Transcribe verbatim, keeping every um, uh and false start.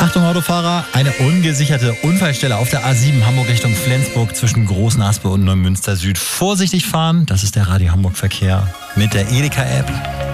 Achtung Autofahrer, eine ungesicherte Unfallstelle auf der A sieben Hamburg Richtung Flensburg zwischen Großnaspe und Neumünster Süd. Vorsichtig fahren, das ist der Radio Hamburg Verkehr mit der Edeka App.